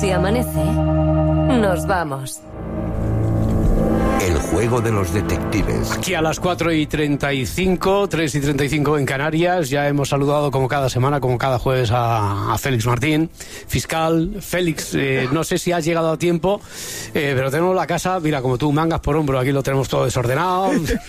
Si amanece, nos vamos. El juego de los detectives. Aquí a las 4:35, 3:35 en Canarias. Ya hemos saludado como cada semana, como cada jueves a Félix Martín, fiscal. Félix, no sé si has llegado a tiempo, pero tenemos la casa, mira, como tú, mangas por hombro. Aquí lo tenemos todo desordenado.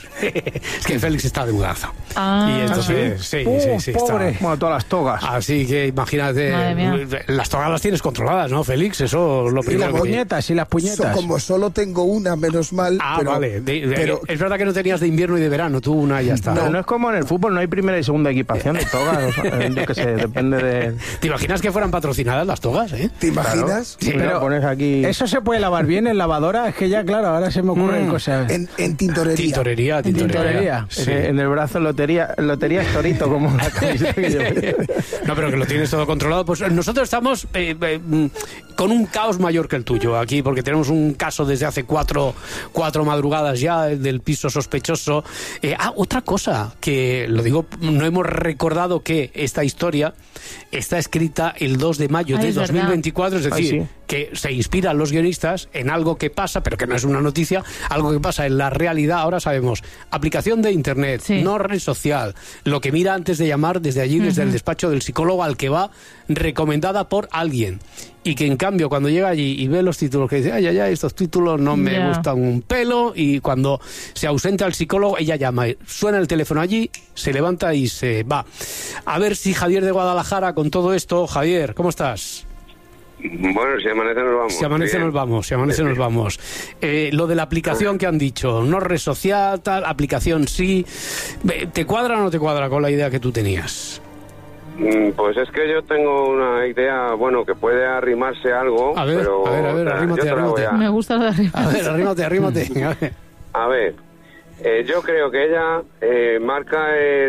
Es que Félix está de mudanza. Y entonces, sí, pobre. está. Bueno, todas las togas. Así que imagínate, las togas las tienes controladas, ¿no, Félix? Eso es lo Y primero. las puñetas. Como solo tengo una, menos mal. Pero, vale. pero es verdad que no tenías de invierno y de verano, tú una y ya está. No es como en el fútbol, no hay primera y segunda equipación de togas. O sea, yo qué sé, depende de... ¿Te imaginas que fueran patrocinadas las togas, ¿te imaginas? Claro. Sí, Pero pones aquí... ¿Eso se puede lavar bien en lavadora? Es que ya, claro, ahora se me ocurren cosas. En tintorería. Tintorería. Sí. En el brazo lotería es torito, como la camiseta que yo. No, pero que lo tienes todo controlado. Pues nosotros estamos con un caos mayor que el tuyo aquí, porque tenemos un caso desde hace cuatro madrugadas ya del piso sospechoso. Otra cosa que, lo digo, no hemos recordado que esta historia está escrita el 2 de mayo de 2024, es decir, que se inspiran los guionistas en algo que pasa, pero que no es una noticia, algo que pasa en la realidad. Ahora sabemos, aplicación de internet, no red social, lo que mira antes de llamar desde allí, desde el despacho del psicólogo al que va, recomendada por alguien. Y que en cambio cuando llega allí y ve los títulos, que dice, ay, estos títulos no me gustan un pelo, y cuando se ausenta el psicólogo, ella llama, suena el teléfono allí, se levanta y se va. A ver si Javier de Guadalajara, con todo esto, Javier, ¿cómo estás? Bueno, si amanece nos vamos. Si amanece nos vamos. Lo de la aplicación que han dicho, no red social, tal, aplicación sí. ¿Te cuadra o no te cuadra con la idea que tú tenías? Pues es que yo tengo una idea, bueno, que puede arrimarse algo. A ver, pero, arrímate. Me gusta lo de arriba. A ver, arrímate. A ver, yo creo que ella marca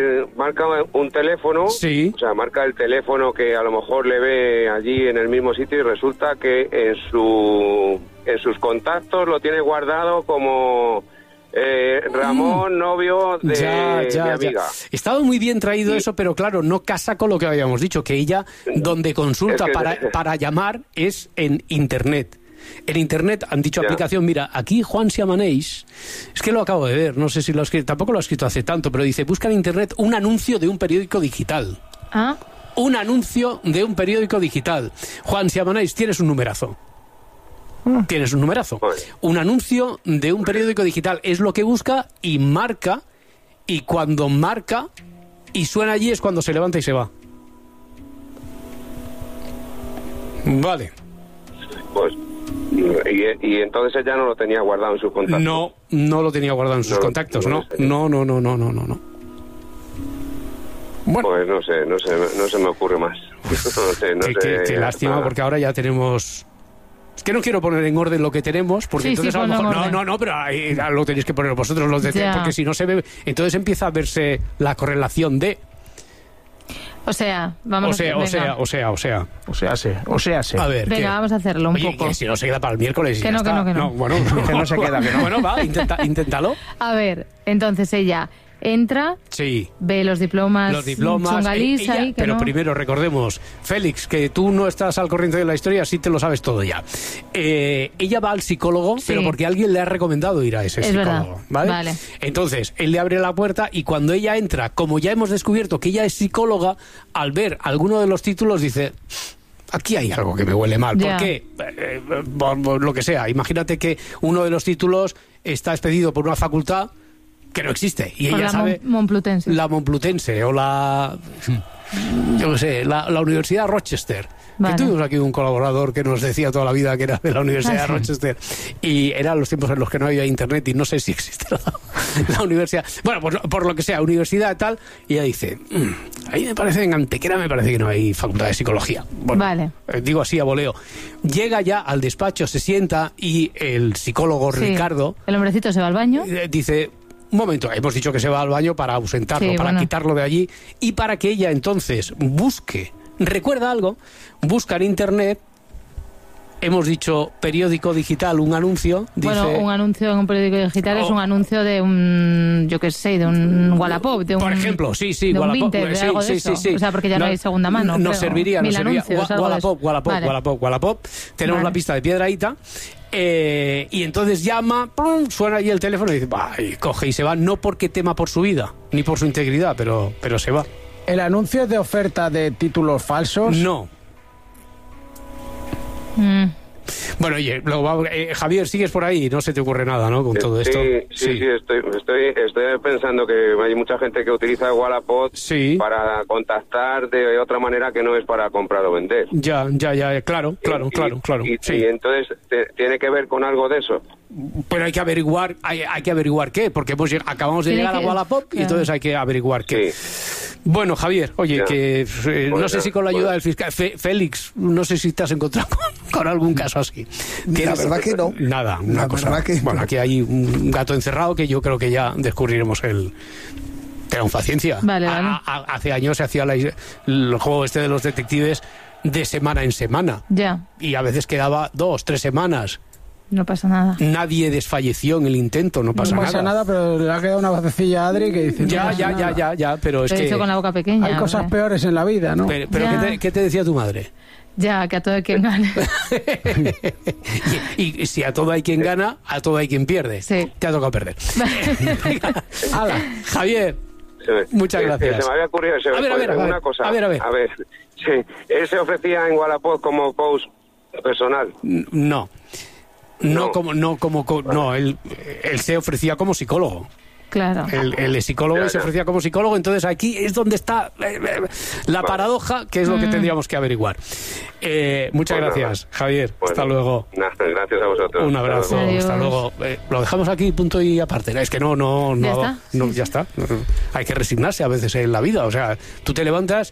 un teléfono, sí. O sea, marca el teléfono que a lo mejor le ve allí en el mismo sitio y resulta que en sus contactos lo tiene guardado como Ramón, novio de mi amiga. Estaba muy bien traído eso, pero claro, no casa con lo que habíamos dicho, que ella donde consulta para llamar es en internet. En internet han dicho aplicación, mira, aquí Juan si amaneix, es que lo acabo de ver, no sé si lo ha escrito, tampoco lo ha escrito hace tanto, pero dice, busca en internet un anuncio de un periódico digital. Un anuncio de un periódico digital. Juan si amaneix, tienes un numerazo. Tienes un numerazo. Un anuncio de un periódico digital es lo que busca y marca, y cuando marca y suena allí es cuando se levanta y se va. Vale. Pues y entonces ella no lo tenía guardado en sus contactos. No lo tenía guardado en sus contactos, no. Bueno. Pues no se me ocurre más. Qué lástima, porque ahora ya tenemos... Es que no quiero poner en orden lo que tenemos, porque entonces a lo mejor... No, pero ahí lo tenéis que poner vosotros, porque si no se ve... Entonces empieza a verse la correlación de... O sea. A ver, venga, vamos a hacerlo un poco. Que si no se queda para el miércoles. Que no. Bueno, que no se queda. Bueno, va, inténtalo. A ver, entonces ella entra, ve los diplomas chungalís ahí, pero primero recordemos, Félix, que tú no estás al corriente de la historia, sí te lo sabes todo ya. Ella va al psicólogo, pero porque alguien le ha recomendado ir a ese psicólogo, ¿vale? Entonces, él le abre la puerta y cuando ella entra, como ya hemos descubierto que ella es psicóloga, al ver alguno de los títulos dice... Aquí hay algo que me huele mal. ¿Por qué? Por lo que sea. Imagínate que uno de los títulos está expedido por una facultad que no existe. Y ella sabe... La Momplutense o la... Yo no sé, la Universidad Rochester. Que tuvimos aquí un colaborador que nos decía toda la vida que era de la Universidad de Rochester. Y eran los tiempos en los que no había internet y no sé si existe la universidad. Bueno, pues por lo que sea, universidad tal. Y ella dice, ahí me parece, en Antequera me parece que no hay facultad de psicología. Bueno, digo así a voleo. Llega ya al despacho, se sienta y el psicólogo Ricardo... El hombrecito se va al baño. Dice... Un momento, hemos dicho que se va al baño para ausentarlo, para quitarlo de allí y para que ella entonces busque, recuerda algo, busca en internet hemos dicho periódico digital, un anuncio. Bueno, un anuncio en un periódico digital es un anuncio de un, yo qué sé, de un Wallapop. De por ejemplo, sí, de Wallapop. Un Vinted, de algo de eso. O sea, porque ya no hay segunda mano. Nos serviría. Wallapop. Tenemos la pista de Piedrahíta. Y entonces llama, ¡pum!, suena ahí el teléfono y dice, y coge y se va, no porque tema por su vida, ni por su integridad, pero se va. ¿El anuncio es de oferta de títulos falsos? No. Bueno, oye, luego, Javier, sigues por ahí, no se te ocurre nada, ¿no?, con todo esto. Sí, estoy pensando que hay mucha gente que utiliza Wallapop para contactar de otra manera que no es para comprar o vender. Ya, claro. Y entonces, ¿tiene que ver con algo de eso? Pero hay que averiguar qué, porque acabamos de llegar a Wallapop y entonces hay que averiguar qué. Bueno, Javier, oye, no sé si con la ayuda del fiscal Félix, no sé si te has encontrado con algún caso así. La verdad que no. Nada, una cosa. Bueno, aquí hay un gato encerrado que yo creo que ya descubriremos Tengan paciencia. Vale. Hace años se hacía el juego de los detectives de semana en semana. Ya. Y a veces quedaba 2, 3 semanas. No pasa nada. Nadie desfalleció en el intento, no pasa nada, pero le ha quedado una vocecilla a Adri que dice... Ya, pero es que... Dicho con la boca pequeña. Hay cosas peores en la vida, ¿no? Pero ¿qué te decía tu madre? Ya, que a todo hay quien gane. y si a todo hay quien gana, a todo hay quien pierde. Sí. Te ha tocado perder. Hala, Javier, muchas gracias. Se me había ocurrido una cosa. A ver. ¿Él se ofrecía en Wallapop como coach personal? No, él se ofrecía como psicólogo. Claro. El psicólogo se ofrecía como psicólogo, entonces aquí es donde está la paradoja, que es lo que tendríamos que averiguar. Muchas gracias, Javier. Hasta luego. Gracias a vosotros. Un abrazo. Hasta luego. Lo dejamos aquí, punto y aparte. Es que ya está. Hay que resignarse a veces en la vida. O sea, tú te levantas.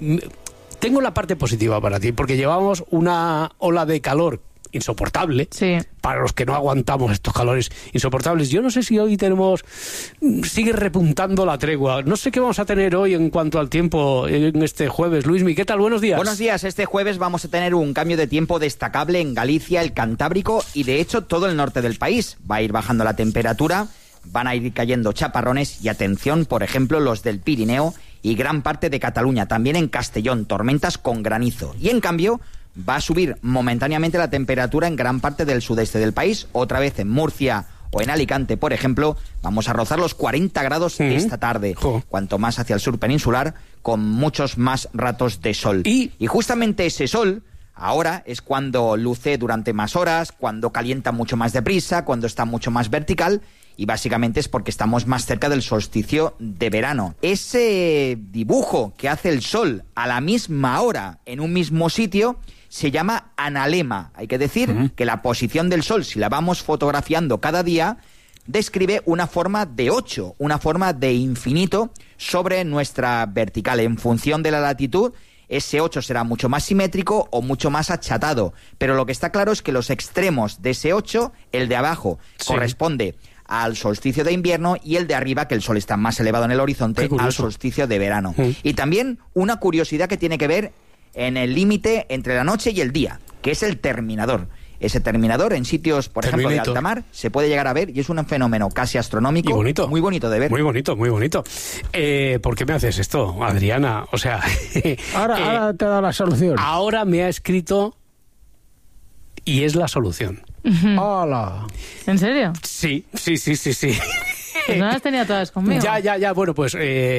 Tengo la parte positiva para ti, porque llevamos una ola de calor insoportable, para los que no aguantamos estos calores insoportables. Yo no sé si hoy sigue repuntando la tregua. No sé qué vamos a tener hoy en cuanto al tiempo en este jueves. Luismi, ¿qué tal? Buenos días. Buenos días. Este jueves vamos a tener un cambio de tiempo destacable en Galicia, el Cantábrico y de hecho todo el norte del país. Va a ir bajando la temperatura, van a ir cayendo chaparrones y atención, por ejemplo, los del Pirineo y gran parte de Cataluña, también en Castellón, tormentas con granizo. Y en cambio va a subir momentáneamente la temperatura en gran parte del sudeste del país. Otra vez en Murcia o en Alicante, por ejemplo, vamos a rozar los 40 grados esta tarde. Cuanto más hacia el sur peninsular, con muchos más ratos de sol. Y justamente ese sol ahora es cuando luce durante más horas, cuando calienta mucho más deprisa, cuando está mucho más vertical, y básicamente es porque estamos más cerca del solsticio de verano. Ese dibujo que hace el sol a la misma hora en un mismo sitio se llama analema. Hay que decir que la posición del sol, si la vamos fotografiando cada día, describe una forma de 8, una forma de infinito sobre nuestra vertical. En función de la latitud, ese 8 será mucho más simétrico o mucho más achatado. Pero lo que está claro es que los extremos de ese 8, el de abajo, corresponde al solsticio de invierno y el de arriba, que el sol está más elevado en el horizonte, al solsticio de verano. Y también una curiosidad que tiene que ver en el límite entre la noche y el día, que es el terminador. Ese terminador en sitios, por ejemplo, de alta mar, se puede llegar a ver y es un fenómeno casi astronómico. Y bonito. Muy bonito de ver. Muy bonito. ¿Por qué me haces esto, Adriana? O sea... ahora te he dado la solución. Ahora me ha escrito y es la solución. ¡Hola! ¿En serio? Sí. Pues no las tenía todas conmigo. Ya. Bueno, pues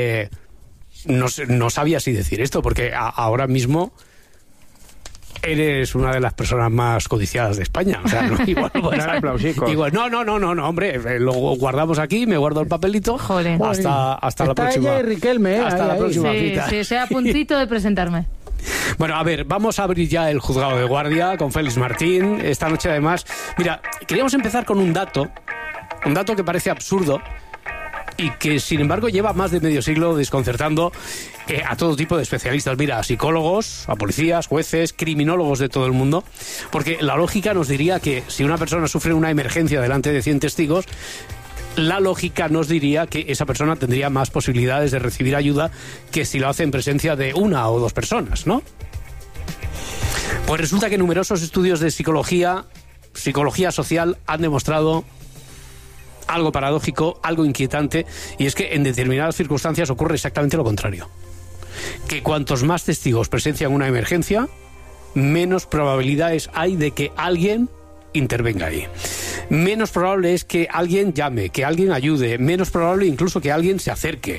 no sabía si decir esto, porque ahora mismo eres una de las personas más codiciadas de España. O sea, igual no, hombre, lo guardamos aquí, me guardo el papelito. Joder. Hasta la próxima. Ella y Riquelme, hasta la próxima cita. Sí, estoy a puntito de presentarme. Bueno, a ver, vamos a abrir ya el juzgado de guardia con Félix Martín. Esta noche, además, mira, queríamos empezar con un dato que parece absurdo y que, sin embargo, lleva más de medio siglo desconcertando a todo tipo de especialistas. Mira, a psicólogos, a policías, jueces, criminólogos de todo el mundo, porque la lógica nos diría que si una persona sufre una emergencia delante de 100 testigos, la lógica nos diría que esa persona tendría más posibilidades de recibir ayuda que si lo hace en presencia de 1 o 2 personas, ¿no? Pues resulta que numerosos estudios de psicología social, han demostrado algo paradójico, algo inquietante, y es que en determinadas circunstancias ocurre exactamente lo contrario. Que cuantos más testigos presencian una emergencia, menos probabilidades hay de que alguien intervenga ahí. Menos probable es que alguien llame, que alguien ayude, menos probable incluso que alguien se acerque.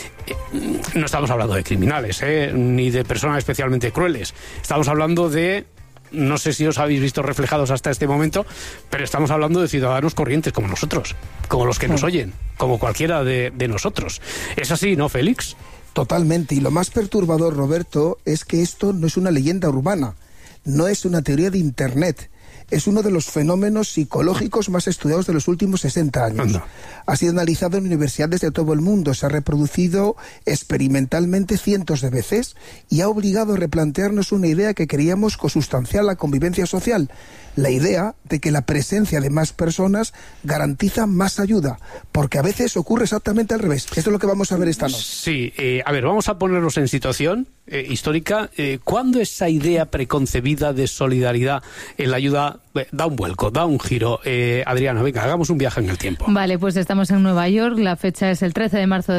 No estamos hablando de criminales, ni de personas especialmente crueles. Estamos hablando de... No sé si os habéis visto reflejados hasta este momento, pero estamos hablando de ciudadanos corrientes como nosotros, como los que nos oyen, como cualquiera de nosotros. ¿Es así, no, Félix? Totalmente. Y lo más perturbador, Roberto, es que esto no es una leyenda urbana, no es una teoría de Internet. Es uno de los fenómenos psicológicos más estudiados de los últimos 60 años. Anda. Ha sido analizado en universidades de todo el mundo, se ha reproducido experimentalmente cientos de veces y ha obligado a replantearnos una idea que creíamos consustancial a la convivencia social. La idea de que la presencia de más personas garantiza más ayuda, porque a veces ocurre exactamente al revés. Esto es lo que vamos a ver esta noche. Sí, a ver, vamos a ponernos en situación histórica. ¿Cuándo esa idea preconcebida de solidaridad en la ayuda da un vuelco, da un giro? Adriana, venga, hagamos un viaje en el tiempo. Vale, pues estamos en Nueva York, la fecha es el 13 de marzo de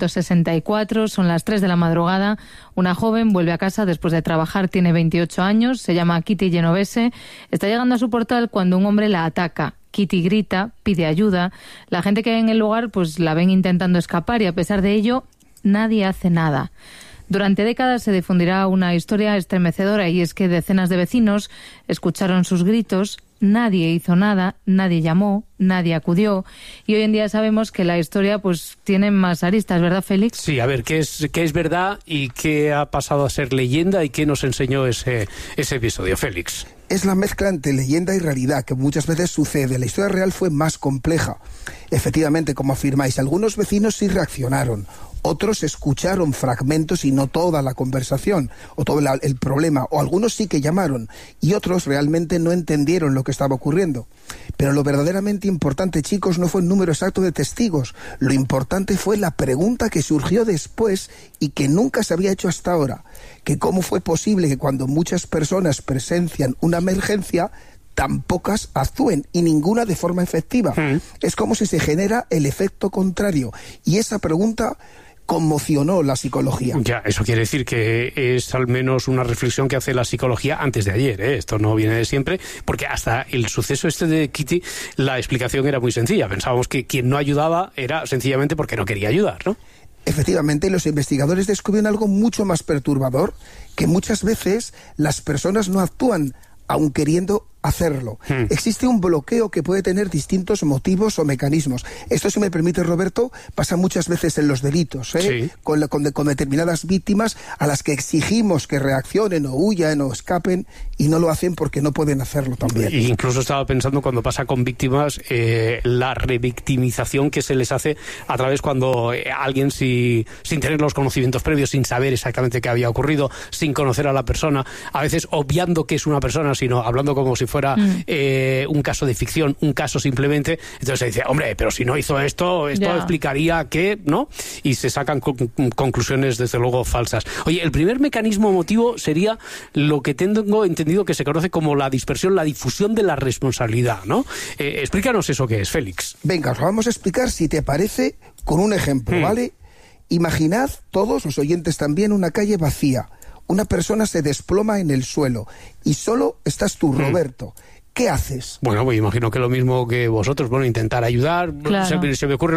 1964, son las 3 de la madrugada. Una joven vuelve a casa después de trabajar, tiene 28 años, se llama Kitty Genovese, está llegando a su portal cuando un hombre la ataca. Kitty grita, pide ayuda, la gente que hay en el lugar pues la ven intentando escapar y a pesar de ello nadie hace nada. Durante décadas se difundirá una historia estremecedora y es que decenas de vecinos escucharon sus gritos, nadie hizo nada, nadie llamó, nadie acudió y hoy en día sabemos que la historia pues tiene más aristas, ¿verdad, Félix? Sí, a ver, ¿qué es verdad y qué ha pasado a ser leyenda y qué nos enseñó ese episodio, Félix? Es la mezcla entre leyenda y realidad que muchas veces sucede. La historia real fue más compleja. Efectivamente, como afirmáis, algunos vecinos sí reaccionaron. Otros escucharon fragmentos y no toda la conversación o todo el problema, o algunos sí que llamaron y otros realmente no entendieron lo que estaba ocurriendo. Pero lo verdaderamente importante, chicos, no fue el número exacto de testigos. Lo importante fue la pregunta que surgió después y que nunca se había hecho hasta ahora, que cómo fue posible que cuando muchas personas presencian una emergencia tan pocas actúen y ninguna de forma efectiva. Es como si se genera el efecto contrario y esa pregunta conmocionó la psicología. Ya, eso quiere decir que es al menos una reflexión que hace la psicología antes de ayer, ¿eh? Esto no viene de siempre, porque hasta el suceso este de Kitty, la explicación era muy sencilla. Pensábamos que quien no ayudaba era sencillamente porque no quería ayudar, ¿no? Efectivamente, los investigadores descubrieron algo mucho más perturbador, que muchas veces las personas no actúan aun queriendo hacerlo. Existe un bloqueo que puede tener distintos motivos o mecanismos. Esto, si me permite, Roberto, pasa muchas veces en los delitos, sí. con determinadas víctimas a las que exigimos que reaccionen o huyan o escapen y no lo hacen porque no pueden hacerlo también. Y incluso estaba pensando cuando pasa con víctimas, la revictimización que se les hace a través cuando alguien sin tener los conocimientos previos, sin saber exactamente qué había ocurrido, sin conocer a la persona, a veces obviando que es una persona, sino hablando como si fuera un caso de ficción, un caso simplemente, entonces se dice, hombre, pero si no hizo esto explicaría que, ¿no? Y se sacan conclusiones desde luego falsas. Oye, el primer mecanismo motivo sería lo que tengo entendido que se conoce como la dispersión, la difusión de la responsabilidad, ¿no? Explícanos eso que es, Félix. Venga, os lo vamos a explicar, si te parece, con un ejemplo, ¿vale? Imaginad, todos los oyentes también, una calle vacía. Una persona se desploma en el suelo y solo estás tú, Roberto. ¿Qué haces? Bueno, pues imagino que lo mismo que vosotros, intentar ayudar. Claro. Se me ocurre